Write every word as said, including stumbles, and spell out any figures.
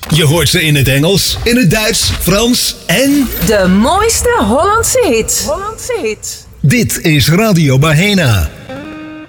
Je hoort ze in het Engels, in het Duits, Frans en... De mooiste Hollandse hits. Hollandse hits. Dit is Radio Bahena.